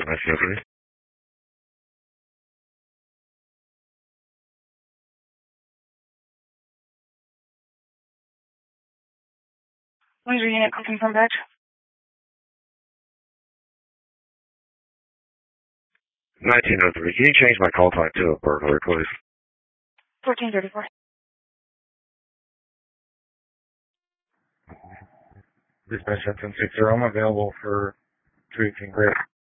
1903. What is your unit looking from badge? 1903. Can you change my call time to a burglary, please? 1434. Dispatch 1060. I'm available for 218 Great.